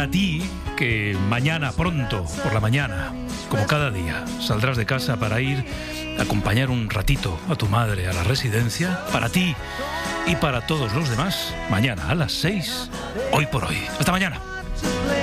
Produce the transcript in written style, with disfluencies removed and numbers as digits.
Para ti, que mañana pronto, por la mañana, como cada día, saldrás de casa para ir a acompañar un ratito a tu madre a la residencia. Para ti y para todos los demás, mañana a las 6, Hoy por Hoy. Hasta mañana.